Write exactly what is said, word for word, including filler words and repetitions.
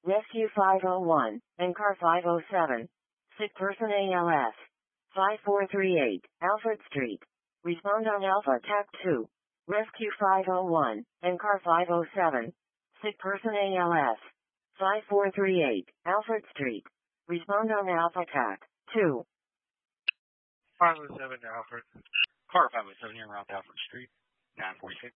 Rescue five oh one, and Car five oh seven. Sick person A L S. five four three eight, Alfred Street. Respond on Alpha T A C two. Rescue five oh one, and Car five oh seven. Sick person A L S. five four three eight, Alfred Street. Respond on Alpha T A C two. five oh seven to Alfred. Car five oh seven here around Alfred Street. nine forty-six.